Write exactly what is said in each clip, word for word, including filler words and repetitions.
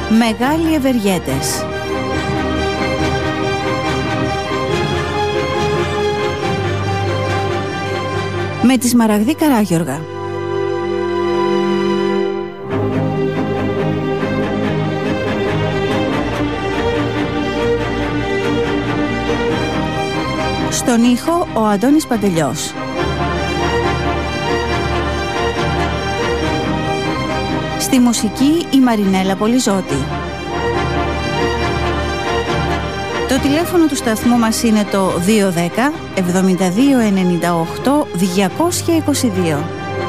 Μεγάλοι ευεργέτες. Με τη Σμαραγδή Καράγιοργα. Στον ήχο ο Αντώνης Παντελιός. Στη μουσική η Μαρινέλα Πολυζώτη. Το τηλέφωνο του σταθμού μας είναι το δύο ένα μηδέν εβδομήντα δύο ενενήντα οκτώ διακόσια είκοσι δύο.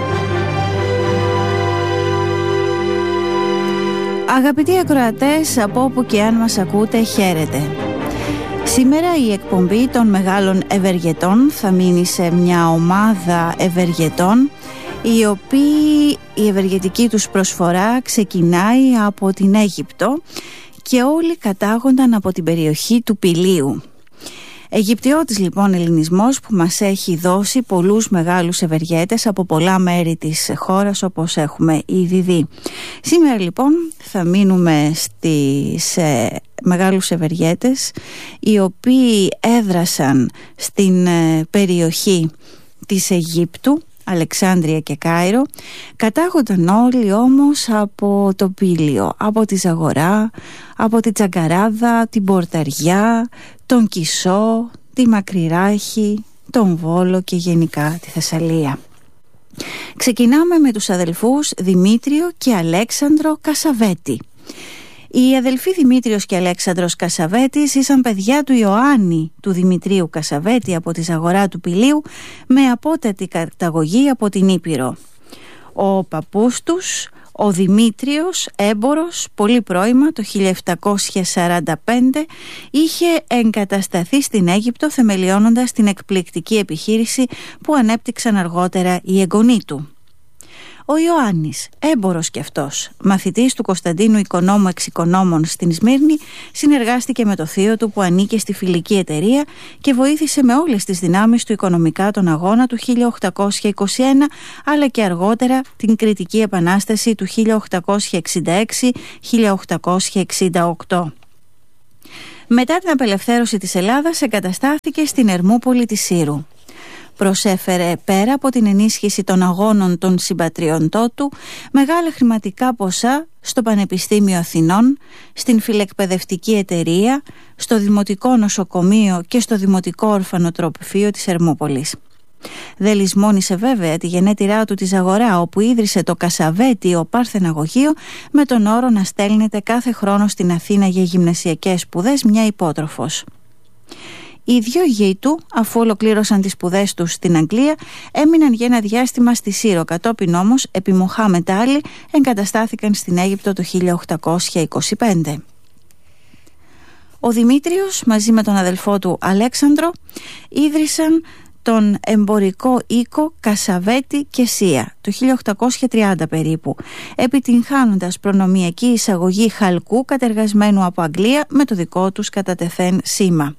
Αγαπητοί ακροατές, από όπου και αν μας ακούτε, χαίρετε. Σήμερα η εκπομπή των μεγάλων ευεργετών θα μείνει σε μια ομάδα ευεργετών, οι οποίοι η ευεργετική τους προσφορά ξεκινάει από την Αίγυπτο και όλοι κατάγονταν από την περιοχή του Πηλίου. Αιγυπτιώτης λοιπόν ελληνισμός που μας έχει δώσει πολλούς μεγάλους ευεργέτες από πολλά μέρη της χώρας, όπως έχουμε ήδη δει. Σήμερα λοιπόν θα μείνουμε στις ε, μεγάλους ευεργέτες, οι οποίοι έδρασαν στην ε, περιοχή της Αιγύπτου, Αλεξάνδρεια και Κάιρο. Κατάγονταν όλοι όμως από το Πήλιο, από τη Ζαγορά, από τη Τσαγκαράδα, την Πορταριά, τον Κισό, τη Μακρυράχη, τον Βόλο και γενικά τη Θεσσαλία. Ξεκινάμε με τους αδελφούς Δημήτριο και Αλέξανδρο Κασαβέτη. Οι αδελφοί Δημήτριος και Αλέξανδρος Κασαβέτης ήσαν παιδιά του Ιωάννη του Δημητρίου Κασαβέτη από τη Ζαγορά του Πηλίου, με απότατη καταγωγή από την Ήπειρο. Ο παππούς τους, ο Δημήτριος, έμπορος, πολύ πρώιμα, το χίλια επτακόσια σαράντα πέντε, είχε εγκατασταθεί στην Αίγυπτο, θεμελιώνοντας την εκπληκτική επιχείρηση που ανέπτυξαν αργότερα οι εγγονοί του. Ο Ιωάννης, έμπορος και αυτός, μαθητής του Κωνσταντίνου Οικονόμου Εξοικονόμων στην Σμύρνη, συνεργάστηκε με το θείο του που ανήκε στη φιλική εταιρεία και βοήθησε με όλες τις δυνάμεις του οικονομικά τον αγώνα του χίλια οκτακόσια είκοσι ένα, αλλά και αργότερα την Κρητική Επανάσταση του χίλια οκτακόσια εξήντα έξι με χίλια οκτακόσια εξήντα οκτώ. Μετά την απελευθέρωση της Ελλάδας εγκαταστάθηκε στην Ερμούπολη της Σύρου. Προσέφερε, πέρα από την ενίσχυση των αγώνων των συμπατριωτών του, μεγάλα χρηματικά ποσά στο Πανεπιστήμιο Αθηνών, στην Φιλεκπαιδευτική Εταιρεία, στο Δημοτικό Νοσοκομείο και στο Δημοτικό Ορφανοτροφείο της Ερμούπολης. Δεν λησμόνισε βέβαια τη γενέτειρά του τη Ζαγορά, όπου ίδρυσε το Κασαβέτιο Παρθεναγωγείο, με τον όρο να στέλνεται κάθε χρόνο στην Αθήνα για γυμνασιακές σπουδές μια υπότροφος. Οι δυο γη του, αφού ολοκλήρωσαν τις σπουδές τους στην Αγγλία, έμειναν για ένα διάστημα στη Σύρο. Κατόπιν όμως, επί Μοχάμετ Άλι, εγκαταστάθηκαν στην Αίγυπτο το χίλια οκτακόσια είκοσι πέντε. Ο Δημήτριος, μαζί με τον αδελφό του Αλέξανδρο, ίδρυσαν τον εμπορικό οίκο Κασαβέτη και Σία το χίλια οκτακόσια τριάντα περίπου, επιτυγχάνοντας προνομιακή εισαγωγή χαλκού κατεργασμένου από Αγγλία με το δικό τους κατατεθέν σήμα.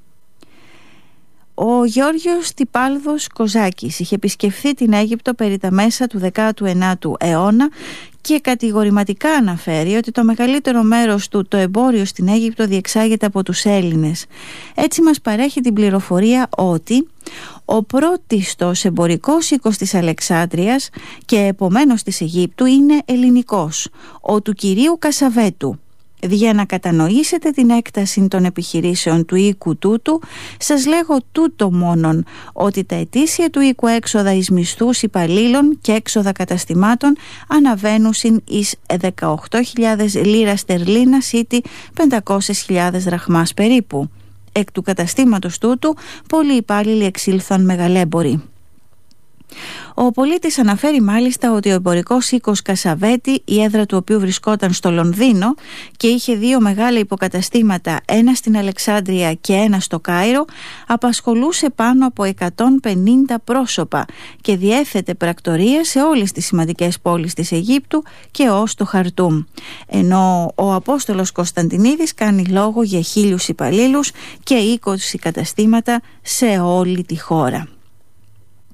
Ο Γεώργιος Τυπάλδος Κοζάκης είχε επισκεφθεί την Αίγυπτο περί τα μέσα του δέκατου ένατου αιώνα και κατηγορηματικά αναφέρει ότι το μεγαλύτερο μέρος του το εμπόριο στην Αίγυπτο διεξάγεται από τους Έλληνες. Έτσι μας παρέχει την πληροφορία ότι ο πρώτιστος εμπορικός οίκος της Αλεξάνδρειας και επομένως της Αιγύπτου είναι ελληνικός, ο του κυρίου Κασαβέτου. Για να κατανοήσετε την έκταση των επιχειρήσεων του οίκου τούτου, σας λέγω τούτο μόνον, ότι τα ετήσια του οίκου έξοδα εις μισθούς υπαλλήλων και έξοδα καταστημάτων αναβαίνουσιν εις δεκαοκτώ χιλιάδες λίρα στερλίνας ήτι πεντακόσιες χιλιάδες δραχμάς περίπου. Εκ του καταστήματος τούτου, πολλοί υπάλληλοι εξήλθαν μεγαλέμποροι. Ο πολίτης αναφέρει μάλιστα ότι ο εμπορικός οίκος Κασαβέτη, η έδρα του οποίου βρισκόταν στο Λονδίνο και είχε δύο μεγάλα υποκαταστήματα, ένα στην Αλεξάνδρεια και ένα στο Κάιρο, απασχολούσε πάνω από εκατόν πενήντα πρόσωπα και διέθετε πρακτορία σε όλες τις σημαντικές πόλεις της Αιγύπτου και ως το Χαρτούμ, ενώ ο Απόστολος Κωνσταντινίδης κάνει λόγο για χίλιους υπαλλήλους και είκοσι καταστήματα σε όλη τη χώρα.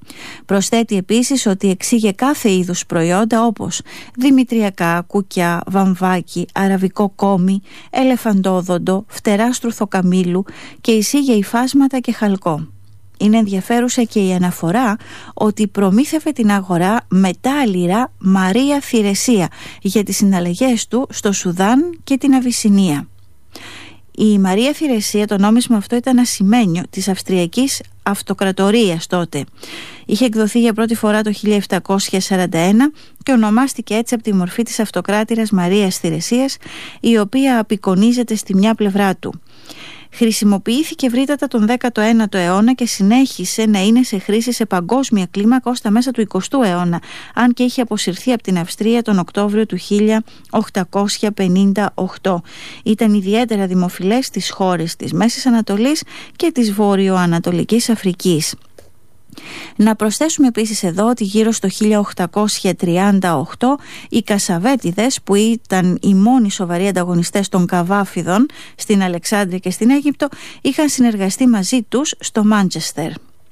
Προσθέτει επίσης ότι εξήγε κάθε είδους προϊόντα όπως δημητριακά, κουκιά, βαμβάκι, αραβικό κόμι, ελεφαντόδοντο, φτερά στρουθοκαμήλου και εισήγε υφάσματα και χαλκό. Είναι ενδιαφέρουσα και η αναφορά ότι προμήθευε την αγορά μετάλλυρα Μαρία Θηρεσία για τις συναλλαγές του στο Σουδάν και την Αβυσσινία. Η Μαρία Θηρεσία, το νόμισμα αυτό, ήταν ασημένιο της Αυστριακής Αυτοκρατορίας τότε. Είχε εκδοθεί για πρώτη φορά το χίλια επτακόσια σαράντα ένα και ονομάστηκε έτσι από τη μορφή της αυτοκράτηρας Μαρίας Θηρεσίας, η οποία απεικονίζεται στη μια πλευρά του. Χρησιμοποιήθηκε ευρύτατα τον δέκατο ένατο αιώνα και συνέχισε να είναι σε χρήση σε παγκόσμια κλίμακα ως τα μέσα του εικοστού αιώνα, αν και είχε αποσυρθεί από την Αυστρία τον Οκτώβριο του χίλια οκτακόσια πενήντα οκτώ. Ήταν ιδιαίτερα δημοφιλές στις χώρες της Μέσης Ανατολής και της Βόρειο-Ανατολικής Αφρικής. Να προσθέσουμε επίσης εδώ ότι γύρω στο χίλια οκτακόσια τριάντα οκτώ οι Κασαβέτιδες, που ήταν οι μόνοι σοβαροί ανταγωνιστές των Καβάφιδων στην Αλεξάνδρεια και στην Αίγυπτο, είχαν συνεργαστεί μαζί τους στο Μάντσεστερ.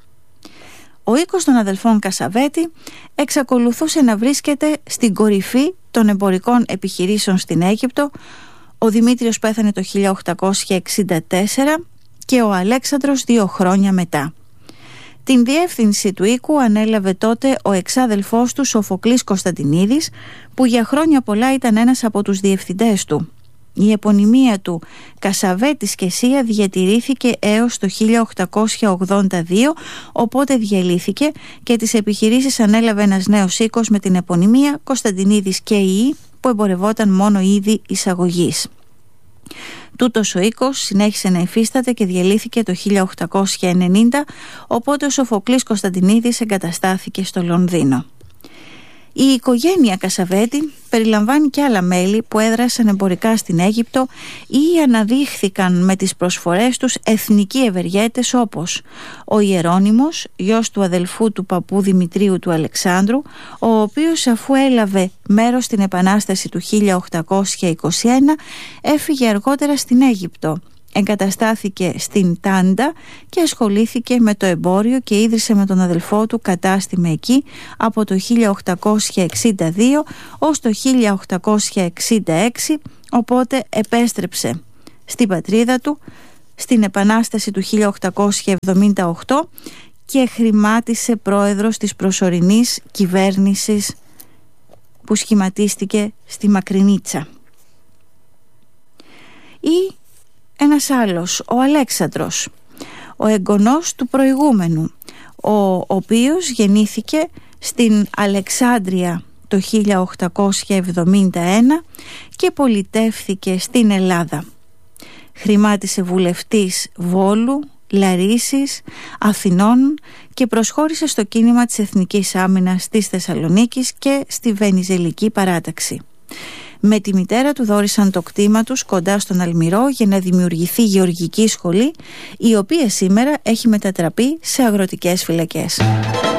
Ο οίκος των αδελφών Κασαβέτη εξακολουθούσε να βρίσκεται στην κορυφή των εμπορικών επιχειρήσεων στην Αίγυπτο. Ο Δημήτριος πέθανε το χίλια οκτακόσια εξήντα τέσσερα και ο Αλέξανδρος δύο χρόνια μετά. Την διεύθυνση του οίκου ανέλαβε τότε ο εξάδελφός του Σοφοκλής Κωνσταντινίδης, που για χρόνια πολλά ήταν ένας από τους διευθυντές του. Η επωνυμία του Κασαβέτης και Σία διατηρήθηκε έως το χίλια οκτακόσια ογδόντα δύο, οπότε διαλύθηκε και τις επιχειρήσεις ανέλαβε ένας νέος οίκος με την επωνυμία Κωνσταντινίδης και η, που εμπορευόταν μόνο είδη εισαγωγής. Τούτος ο οίκος συνέχισε να υφίσταται και διαλύθηκε το χίλια οκτακόσια ενενήντα, οπότε ο Σοφοκλής Κωνσταντινίδης εγκαταστάθηκε στο Λονδίνο. Η οικογένεια Κασαβέτη περιλαμβάνει και άλλα μέλη που έδρασαν εμπορικά στην Αίγυπτο ή αναδείχθηκαν με τις προσφορές τους εθνικοί ευεργέτες, όπως ο Ιερώνυμος, γιος του αδελφού του παππού Δημητρίου του Αλεξάνδρου, ο οποίος, αφού έλαβε μέρος στην Επανάσταση του χίλια οκτακόσια είκοσι ένα, έφυγε αργότερα στην Αίγυπτο. Εγκαταστάθηκε στην Τάντα και ασχολήθηκε με το εμπόριο και ίδρυσε με τον αδελφό του κατάστημα εκεί από το χίλια οκτακόσια εξήντα δύο ως το χίλια οκτακόσια εξήντα έξι, οπότε επέστρεψε στην πατρίδα του στην Επανάσταση του χίλια οκτακόσια εβδομήντα οκτώ και χρημάτισε πρόεδρος της προσωρινής κυβέρνησης που σχηματίστηκε στη Μακρινίτσα. Ή ένας άλλος, ο Αλέξανδρος, ο εγγονός του προηγούμενου, ο οποίος γεννήθηκε στην Αλεξάνδρεια το χίλια οκτακόσια εβδομήντα ένα και πολιτεύθηκε στην Ελλάδα. Χρημάτισε βουλευτής Βόλου, Λαρίσης, Αθηνών και προσχώρησε στο κίνημα της Εθνικής Άμυνας της Θεσσαλονίκης και στη Βενιζελική Παράταξη. Με τη μητέρα του δόρισαν το κτήμα τους κοντά στον Αλμυρό για να δημιουργηθεί γεωργική σχολή, η οποία σήμερα έχει μετατραπεί σε αγροτικές φυλακές.